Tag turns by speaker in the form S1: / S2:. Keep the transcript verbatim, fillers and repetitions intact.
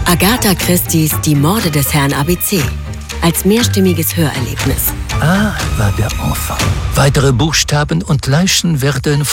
S1: Agatha Christie's Die Morde des Herrn A B C. Als mehrstimmiges Hörerlebnis.
S2: A war der Enfant. Weitere Buchstaben und Leichen werden